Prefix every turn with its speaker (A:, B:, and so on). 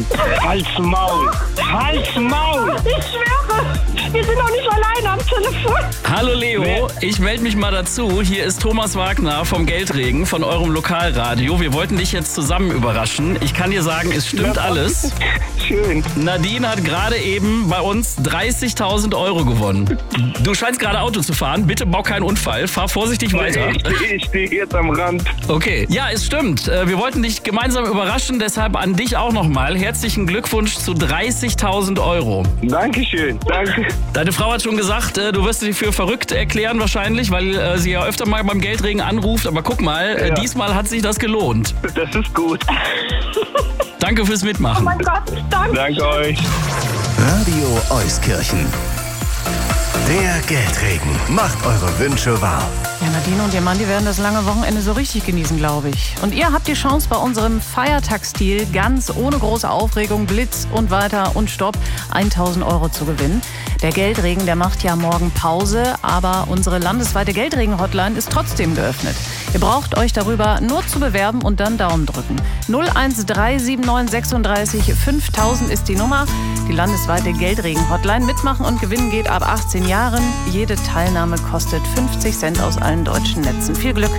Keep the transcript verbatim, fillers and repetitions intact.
A: Halt's Maul! Halt's Maul!
B: Ich schwöre, wir sind doch nicht alleine am Telefon.
C: Hallo Leo, ich melde mich mal dazu. Hier ist Thomas Wagner vom Geldregen, von eurem Lokalradio. Wir wollten dich jetzt zusammen überraschen. Ich kann dir sagen, es stimmt alles.
A: Schön.
C: Nadine hat gerade eben bei uns dreißigtausend Euro gewonnen. Du scheinst gerade Auto zu fahren. Bitte bau keinen Unfall. Fahr vorsichtig weiter.
A: Ich stehe ich steh jetzt am Rand.
C: Okay. Ja, es stimmt. Wir wollten dich gemeinsam überraschen. Deshalb an dich auch nochmal. Herzlichen Glückwunsch zu dreißigtausend Euro.
A: Dankeschön. Danke.
C: Deine Frau hat schon gesagt, du wirst dich für verrückt erklären wahrscheinlich, weil sie ja öfter mal beim Geldregen anruft. Aber guck mal,
A: Ja.
C: diesmal hat sich das gelohnt.
A: Das ist gut.
C: Danke fürs
B: Oh
C: Mitmachen.
B: mein Gott, danke.
A: Danke euch.
D: Radio Euskirchen. Der Geldregen macht eure Wünsche wahr.
E: Ja, Nadine und ihr Mann, die werden das lange Wochenende so richtig genießen, glaube ich. Und ihr habt die Chance, bei unserem Feiertagsstil ganz ohne große Aufregung, Blitz und weiter und Stopp tausend Euro zu gewinnen. Der Geldregen, der macht ja morgen Pause, aber unsere landesweite Geldregen-Hotline ist trotzdem geöffnet. Ihr braucht euch darüber nur zu bewerben und dann Daumen drücken. null eins drei sieben neun sechsunddreißig fünftausend ist die Nummer. Die landesweite Geldregen-Hotline. Mitmachen und gewinnen geht ab achtzehn Jahren. Jede Teilnahme kostet fünfzig Cent aus allen deutschen Netzen. Viel Glück!